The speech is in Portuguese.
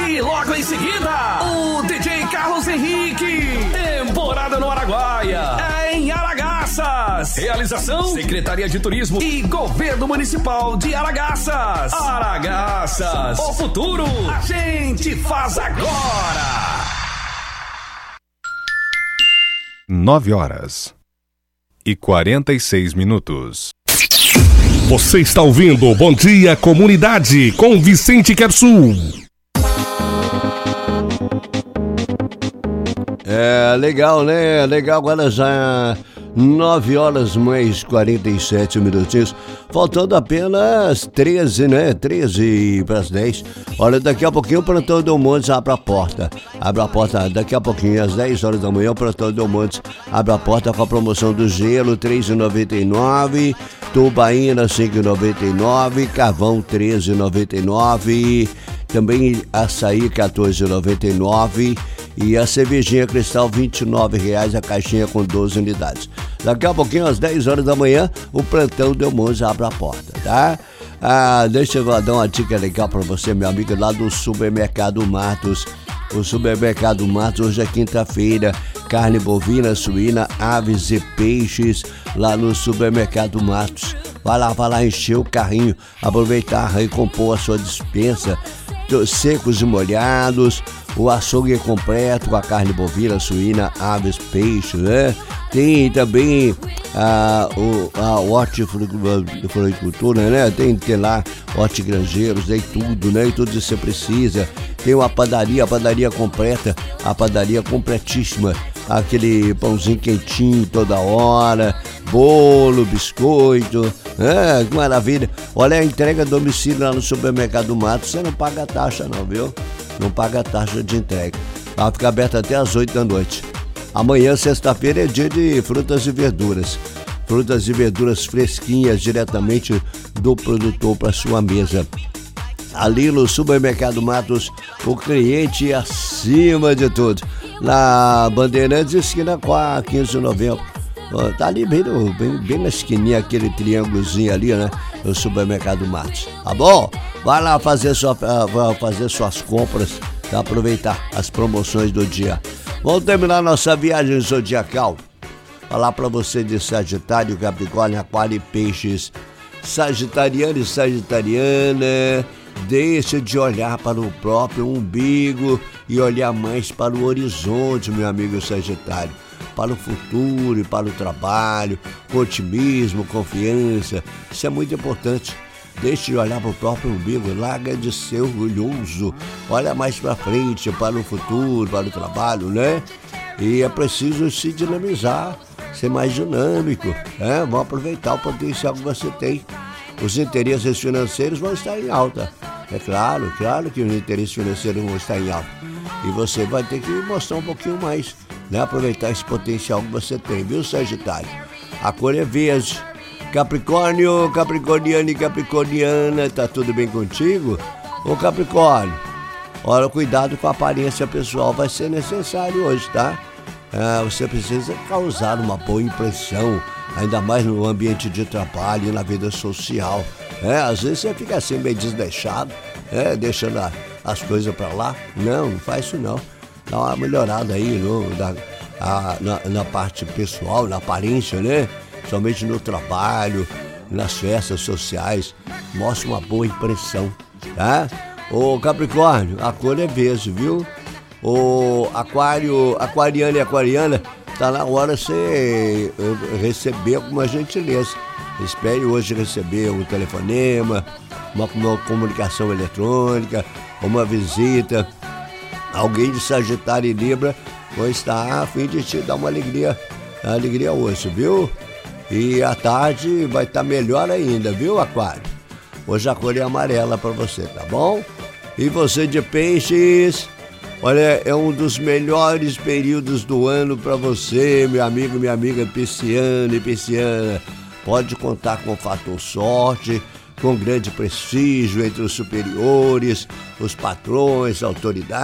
E logo em seguida, o DJ Carlos Henrique. Temporada no Araguaia. É em Aragaças. Realização: Secretaria de Turismo e Governo Municipal de Aragaças. Aragaças, o futuro a gente faz agora. 9h46. Você está ouvindo Bom Dia Comunidade com Vicente Kersul. É legal, né? Legal, agora já 9h47. Faltando apenas 13, né? 13 para as 10. Olha, daqui a pouquinho o Plantão Del Montes abre a porta. Abre a porta daqui a pouquinho, às 10 horas da manhã, o Plantão Del Montes abre a porta com a promoção do gelo, R$3,99. Tubaína, R$5,99. Carvão, R$13,99. Também açaí, R$14,99. E a cervejinha Cristal, R$29 a caixinha com 12 unidades. Daqui a pouquinho, às 10 horas da manhã, o Plantão Del Monte abre a porta, tá? Deixa eu dar uma dica legal pra você, meu amigo, lá do Supermercado Matos. O Supermercado Matos, hoje é quinta-feira, carne bovina, suína, aves e peixes, lá no Supermercado Matos. Vai lá encher o carrinho, aproveitar e compor a sua despensa, secos e molhados, o açougue completo com a carne bovina, suína, aves, peixe, né? Tem também a hortifruticultura, né? Tem lá hortigranjeiros, tem tudo, né? E tudo que você precisa. Tem uma padaria, a padaria completa, a padaria completíssima. Aquele pãozinho quentinho toda hora, bolo, biscoito, que maravilha. Olha, a entrega a domicílio lá no Supermercado Matos, você não paga taxa não, viu? Não paga taxa de entrega. Ela fica aberta até às 8 da noite. Amanhã, sexta-feira, é dia de frutas e verduras. Frutas e verduras fresquinhas diretamente do produtor para sua mesa. Ali no Supermercado Matos, o cliente acima de tudo. Na Bandeirantes, esquina com a 15 de novembro. Tá ali bem na esquininha, aquele triângulozinho ali, né? No Supermercado Matos. Tá bom? Vai lá fazer suas compras, pra aproveitar as promoções do dia. Vamos terminar nossa viagem zodiacal. Falar pra você de Sagitário, Capricórnio, Aquário e Peixes. Sagitariano e Sagitariana, deixe de olhar para o próprio umbigo e olhar mais para o horizonte, meu amigo Sagitário. Para o futuro e para o trabalho, com otimismo, confiança. Isso é muito importante. Deixe de olhar para o próprio umbigo, larga de ser orgulhoso. Olha mais para frente, para o futuro, para o trabalho, né? E é preciso se dinamizar, ser mais dinâmico, né? Vamos aproveitar o potencial que você tem. Os interesses financeiros vão estar em alta. É claro que os interesses financeiros vão estar em alta. E você vai ter que mostrar um pouquinho mais, né? Aproveitar esse potencial que você tem, viu, Sagitário? A cor é verde. Capricórnio, Capricorniano e Capricorniana, tá tudo bem contigo? Ô Capricórnio, olha, cuidado com a aparência pessoal, vai ser necessário hoje, tá? Você precisa causar uma boa impressão, ainda mais no ambiente de trabalho e na vida social. Às vezes você fica assim meio desleixado, deixando as coisas pra lá. Não faz isso não. Dá uma melhorada aí na parte pessoal, na aparência, né? Somente no trabalho, nas festas sociais. Mostra uma boa impressão, tá? Ô Capricórnio, a cor é verde, viu? O aquariano e aquariana, tá na hora de você receber alguma gentileza. Espere hoje receber um telefonema, uma comunicação eletrônica, uma visita. Alguém de Sagitário e Libra vai estar a fim de te dar uma alegria hoje, viu? E à tarde vai estar melhor ainda, viu, Aquário? Hoje a cor é amarela para você, tá bom? E você de Peixes, olha, é um dos melhores períodos do ano para você, meu amigo, minha amiga pisciana e pisciana. Pode contar com o fator sorte, com grande prestígio entre os superiores, os patrões, autoridades.